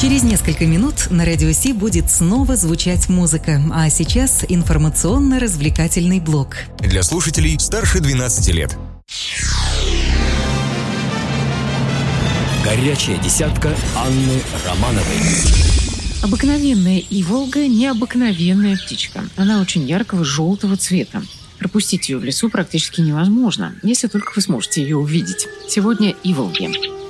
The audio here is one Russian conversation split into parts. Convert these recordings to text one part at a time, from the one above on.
Через несколько минут на Радио Си будет снова звучать музыка, а сейчас информационно-развлекательный блок. Для слушателей старше 12 лет. Горячая десятка Анны Романовой. Обыкновенная иволга – необыкновенная птичка. Она очень яркого желтого цвета. Пропустить ее в лесу практически невозможно, если только вы сможете ее увидеть. Сегодня иволги.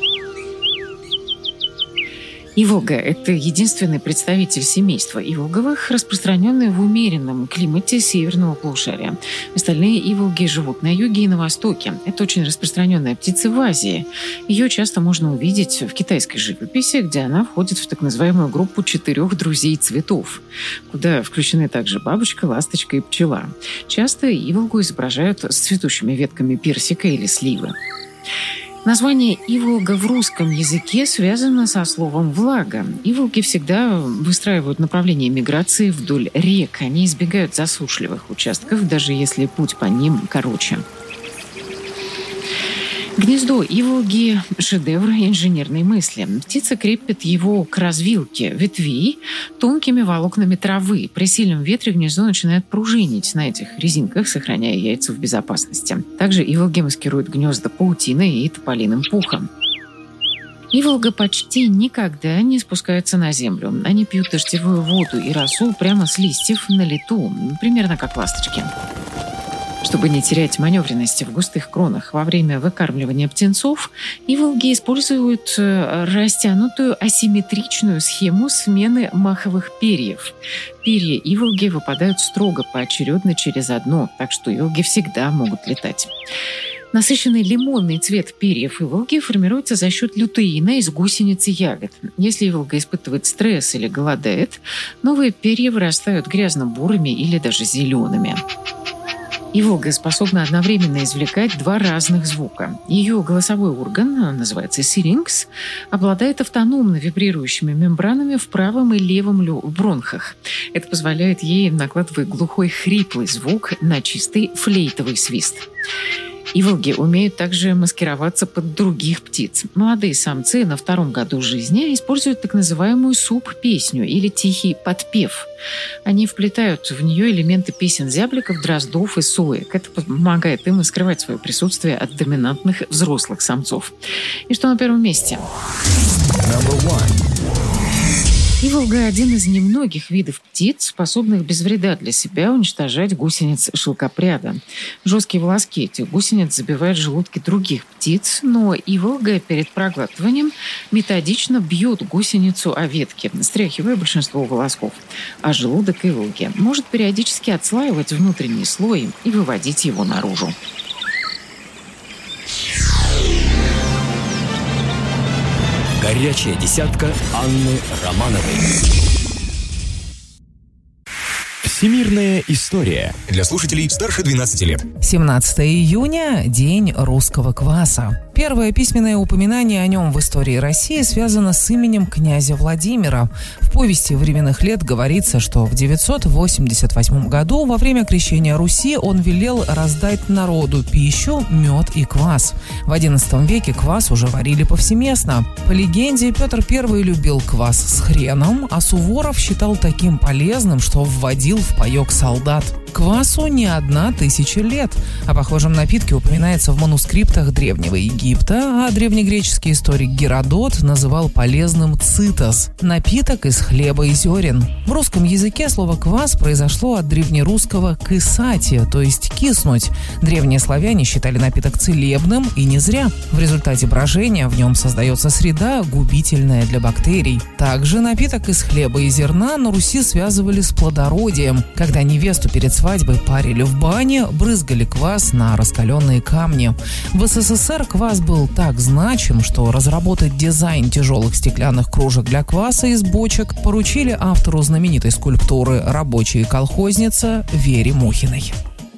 Иволга – это единственный представитель семейства иволговых, распространенный в умеренном климате северного полушария. Остальные иволги живут на юге и на востоке. Это очень распространенная птица в Азии. Ее часто можно увидеть в китайской живописи, где она входит в так называемую группу 4 друзей цветов, куда включены также бабочка, ласточка и пчела. Часто иволгу изображают с цветущими ветками персика или сливы. Название иволга в русском языке связано со словом «влага». Иволги всегда выстраивают направление миграции вдоль рек. Они избегают засушливых участков, даже если путь по ним короче. Гнездо иволги – шедевр инженерной мысли. Птица крепит его к развилке ветвей тонкими волокнами травы. При сильном ветре гнездо начинает пружинить на этих резинках, сохраняя яйца в безопасности. Также иволги маскируют гнезда паутиной и тополиным пухом. Иволга почти никогда не спускается на землю. Они пьют дождевую воду и росу прямо с листьев на лету, примерно как ласточки. Чтобы не терять маневренности в густых кронах во время выкармливания птенцов, иволги используют растянутую асимметричную схему смены маховых перьев. Перья иволги выпадают строго поочередно через одно, так что иволги всегда могут летать. Насыщенный лимонный цвет перьев иволги формируется за счет лютеина из гусеницы ягод. Если иволга испытывает стресс или голодает, новые перья вырастают грязно-бурыми или даже зелеными. Иволга способна одновременно извлекать 2 разных звука. Ее голосовой орган, называется сирингс, обладает автономно вибрирующими мембранами в правом и левом бронхах. Это позволяет ей накладывать глухой хриплый звук на чистый флейтовый свист. Иволги умеют также маскироваться под других птиц. Молодые самцы на 2-м году жизни используют так называемую суп-песню или тихий подпев. Они вплетают в нее элементы песен зябликов, дроздов и соек. Это помогает им скрывать свое присутствие от доминантных взрослых самцов. И что на первом месте? Иволга – один из немногих видов птиц, способных без вреда для себя уничтожать гусениц шелкопряда. Жесткие волоски этих гусениц забивают желудки других птиц, но иволга перед проглатыванием методично бьет гусеницу о ветки, стряхивая большинство волосков. А желудок иволги может периодически отслаивать внутренний слой и выводить его наружу. Горячая десятка Анны Романовой. Всемирная история. Для слушателей старше 12 лет. 17 июня – День русского кваса. Первое письменное упоминание о нем в истории России связано с именем князя Владимира. В повести временных лет говорится, что в 988 году во время крещения Руси он велел раздать народу пищу, мед и квас. В XI веке квас уже варили повсеместно. По легенде, Петр I любил квас с хреном, а Суворов считал таким полезным, что вводил в паёк солдат. Квасу не 1000 лет. О похожем напитке упоминается в манускриптах Древнего Египта, а древнегреческий историк Геродот называл полезным цитос – напиток из хлеба и зерен. В русском языке слово «квас» произошло от древнерусского «кысати», то есть «киснуть». Древние славяне считали напиток целебным, и не зря. В результате брожения в нем создается среда, губительная для бактерий. Также напиток из хлеба и зерна на Руси связывали с плодородием. Когда невесту перед свадьбой парили в бане, брызгали квас на раскаленные камни. В СССР квас был так значим, что разработать дизайн тяжелых стеклянных кружек для кваса из бочек поручили автору знаменитой скульптуры «Рабочая колхозница» Вере Мухиной.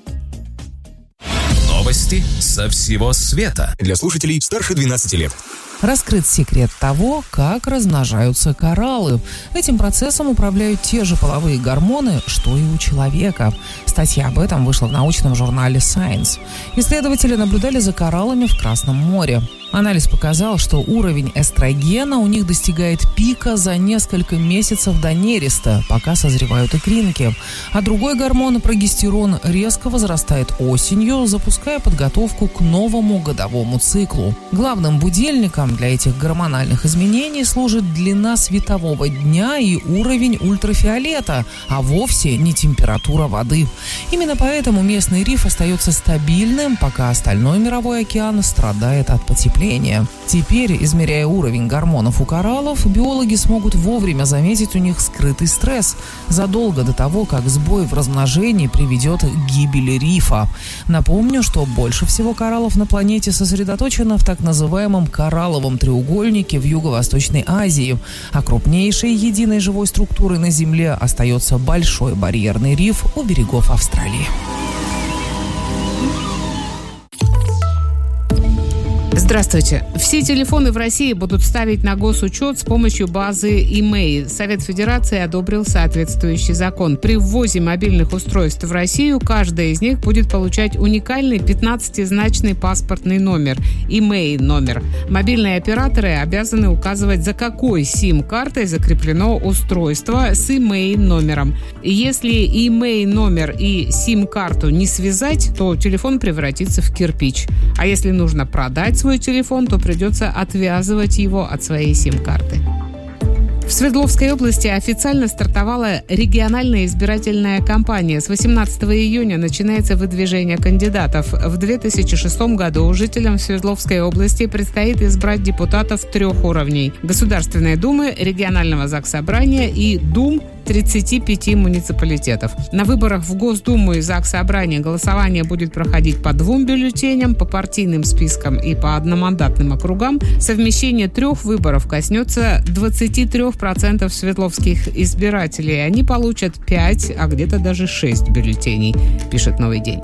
Новости со всего света. Для слушателей старше 12 лет. Раскрыт секрет того, как размножаются кораллы. Этим процессом управляют те же половые гормоны, что и у человека. Статья об этом вышла в научном журнале Science. Исследователи наблюдали за кораллами в Красном море. Анализ показал, что уровень эстрогена у них достигает пика за несколько месяцев до нереста, пока созревают икринки. А другой гормон, прогестерон, резко возрастает осенью, запуская подготовку к новому годовому циклу. Главным будильником для этих гормональных изменений служит длина светового дня и уровень ультрафиолета, а вовсе не температура воды. Именно поэтому местный риф остается стабильным, пока остальной мировой океан страдает от потепления. Теперь, измеряя уровень гормонов у кораллов, биологи смогут вовремя заметить у них скрытый стресс, задолго до того, как сбой в размножении приведет к гибели рифа. Напомню, что больше всего кораллов на планете сосредоточено в так называемом коралловом треугольнике в Юго-Восточной Азии, а крупнейшей единой живой структурой на Земле остается Большой барьерный риф у берегов Австралии. Здравствуйте. Все телефоны в России будут ставить на госучет с помощью базы eMay. Совет Федерации одобрил соответствующий закон. При ввозе мобильных устройств в Россию каждая из них будет получать уникальный 15-значный паспортный номер – eMay номер. Мобильные операторы обязаны указывать, за какой SIM-картой закреплено устройство с eMay номером. И если eMay номер и SIM-карту не связать, то телефон превратится в кирпич. А если нужно продать свой телефон, то придется отвязывать его от своей сим-карты. В Свердловской области официально стартовала региональная избирательная кампания. С 18 июня начинается выдвижение кандидатов. В 2006 году жителям Свердловской области предстоит избрать депутатов 3 уровней – Государственной Думы, регионального Заксобрания и Дум 35 муниципалитетов. На выборах в Госдуму и Заксобрание голосование будет проходить по 2 бюллетеням, по партийным спискам и по одномандатным округам. Совмещение 3 выборов коснется 23% свердловских избирателей. Они получат 5, а где-то даже 6 бюллетеней, пишет «Новый день».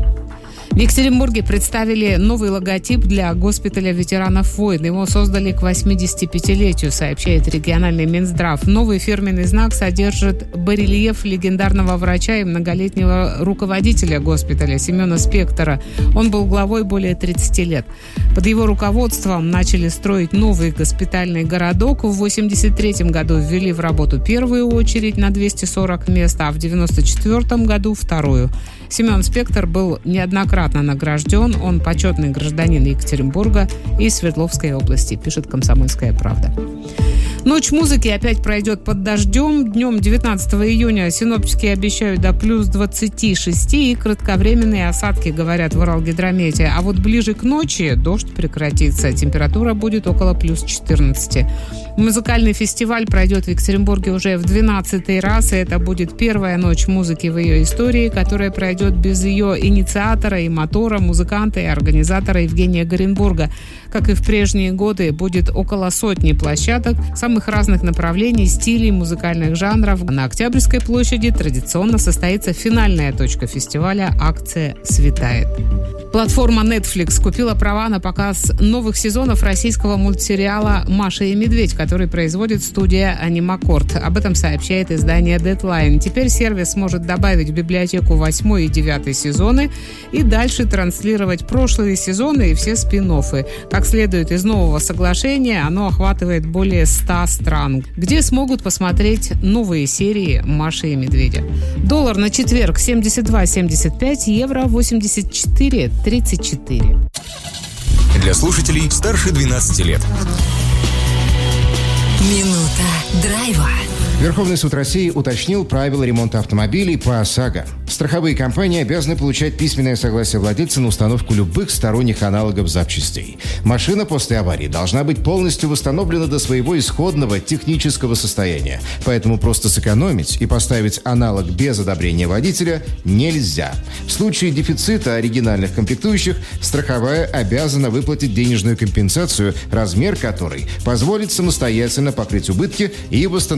В Екатеринбурге представили новый логотип для госпиталя ветеранов войн. Его создали к 85-летию, сообщает региональный Минздрав. Новый фирменный знак содержит барельеф легендарного врача и многолетнего руководителя госпиталя Семена Спектора. Он был главой более 30 лет. Под его руководством начали строить новый госпитальный городок. В 1983 году ввели в работу первую очередь на 240 мест, а в 1994 году вторую. Семен Спектор был неоднократно награжден. Он почетный гражданин Екатеринбурга и Свердловской области, пишет «Комсомольская правда». Ночь музыки опять пройдет под дождем. Днем 19 июня синоптики обещают до плюс 26 и кратковременные осадки, говорят в Уралгидромете. А вот ближе к ночи дождь прекратится. Температура будет около плюс 14. Музыкальный фестиваль пройдет в Екатеринбурге уже в 12-й раз. И это будет первая ночь музыки в ее истории, которая пройдет без ее инициатора и мотора, музыканта и организатора Евгения Горенбурга. Как и в прежние годы, будет около 100 площадок самых разных направлений, стилей, музыкальных жанров. На Октябрьской площади традиционно состоится финальная точка фестиваля «Акция светает». Платформа Netflix купила права на показ новых сезонов российского мультсериала «Маша и медведь», который производит студия Анимакорд. Об этом сообщает издание Deadline. Теперь сервис сможет добавить в библиотеку 8 и 9 сезоны и дальше транслировать прошлые сезоны и все спин-оффы. Как следует из нового соглашения, оно охватывает более 100 стран, где смогут посмотреть новые серии «Маши и медведя». Доллар на четверг 72.75, евро 84.34. Для слушателей старше 12 лет. Минута драйва. Верховный суд России уточнил правила ремонта автомобилей по ОСАГО. Страховые компании обязаны получать письменное согласие владельца на установку любых сторонних аналогов запчастей. Машина после аварии должна быть полностью восстановлена до своего исходного технического состояния. Поэтому просто сэкономить и поставить аналог без одобрения водителя нельзя. В случае дефицита оригинальных комплектующих страховая обязана выплатить денежную компенсацию, размер которой позволит самостоятельно покрыть убытки и восстановить машину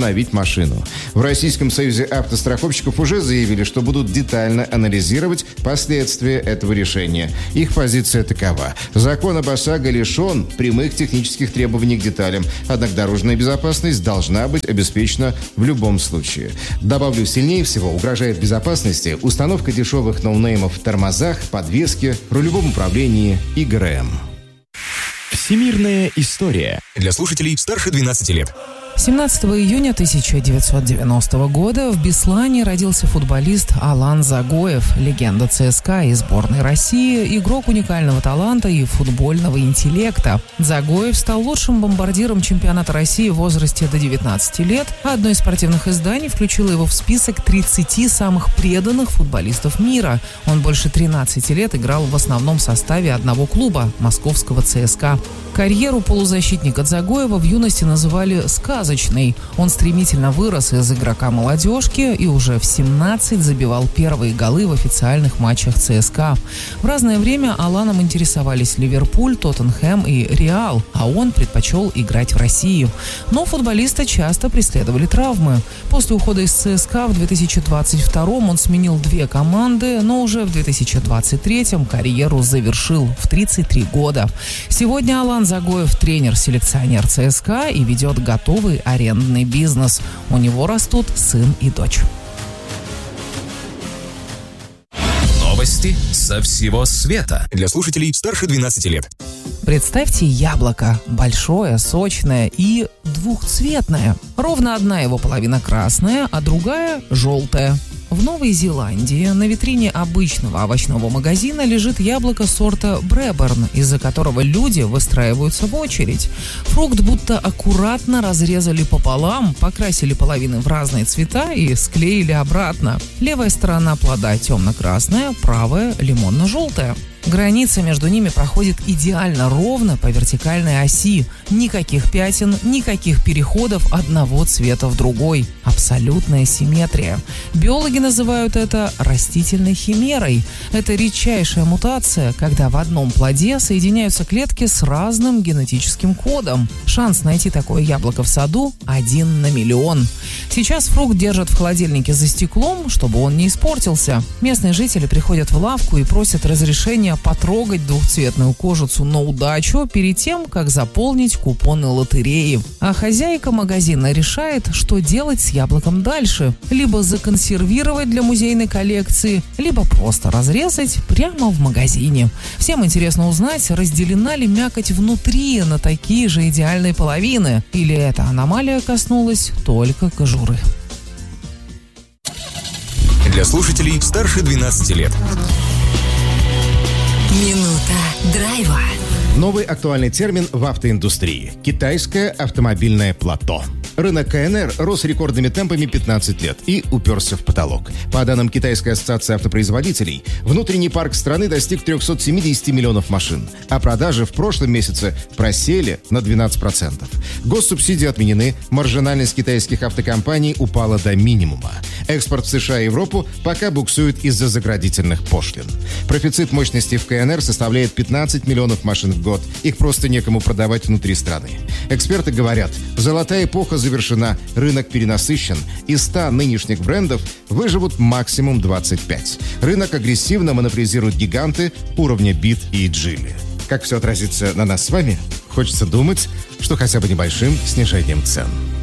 машину. В Российском союзе автостраховщиков уже заявили, что будут детально анализировать последствия этого решения. Их позиция такова. Закон об ОСАГО лишен прямых технических требований к деталям, однако дорожная безопасность должна быть обеспечена в любом случае. Добавлю, сильнее всего угрожает безопасности установка дешевых ноунеймов в тормозах, подвеске, рулевом управлении и ГРМ. Всемирная история. Для слушателей старше 12 лет. 17 июня 1990 года в Беслане родился футболист Алан Загоев, легенда ЦСКА и сборной России, игрок уникального таланта и футбольного интеллекта. Загоев стал лучшим бомбардиром чемпионата России в возрасте до 19 лет, а одно из спортивных изданий включило его в список 30 самых преданных футболистов мира. Он больше 13 лет играл в основном составе одного клуба – московского ЦСКА. Карьеру полузащитника Загоева в юности называли «сказочной». Он стремительно вырос из игрока молодежки и уже в 17 забивал первые голы в официальных матчах ЦСКА. В разное время Аланом интересовались Ливерпуль, Тоттенхэм и Реал, а он предпочел играть в России. Но футболиста часто преследовали травмы. После ухода из ЦСКА в 2022-м он сменил 2 команды, но уже в 2023-м карьеру завершил в 33 года. Сегодня Алан Загоев – тренер-селекционер ЦСКА и ведет готовый арендный бизнес. У него растут сын и дочь. Новости со всего света. Для слушателей старше 12 лет. Представьте яблоко. Большое, сочное и двухцветное. Ровно одна его половина красная, а другая – желтая. В Новой Зеландии на витрине обычного овощного магазина лежит яблоко сорта Бреберн, из-за которого люди выстраиваются в очередь. Фрукт будто аккуратно разрезали пополам, покрасили половины в разные цвета и склеили обратно. Левая сторона плода темно-красная, правая лимонно-желтая. Граница между ними проходит идеально ровно по вертикальной оси. Никаких пятен, никаких переходов одного цвета в другой. Абсолютная симметрия. Биологи называют это растительной химерой. Это редчайшая мутация, когда в одном плоде соединяются клетки с разным генетическим кодом. Шанс найти такое яблоко в саду 1 на миллион. Сейчас фрукт держат в холодильнике за стеклом, чтобы он не испортился. Местные жители приходят в лавку и просят разрешения потрогать двухцветную кожицу на удачу перед тем, как заполнить купоны лотереи. А хозяйка магазина решает, что делать с яблоком дальше. Либо законсервировать для музейной коллекции, либо просто разрезать прямо в магазине. Всем интересно узнать, разделена ли мякоть внутри на такие же идеальные половины, или эта аномалия коснулась только кожуры. Для слушателей старше 12 лет. Минута драйва. Новый актуальный термин в автоиндустрии – китайское автомобильное плато. Рынок КНР рос рекордными темпами 15 лет и уперся в потолок. По данным Китайской ассоциации автопроизводителей, внутренний парк страны достиг 370 миллионов машин, а продажи в прошлом месяце просели на 12%. Госсубсидии отменены, маржинальность китайских автокомпаний упала до минимума. Экспорт в США и Европу пока буксует из-за заградительных пошлин. Профицит мощности в КНР составляет 15 миллионов машин в год. Их просто некому продавать внутри страны. Эксперты говорят, золотая эпоха завершена, рынок перенасыщен. Из 100 нынешних брендов выживут максимум 25. Рынок агрессивно монополизируют гиганты уровня Бит и Джили. Как все отразится на нас с вами? Хочется думать, что хотя бы небольшим снижением цен.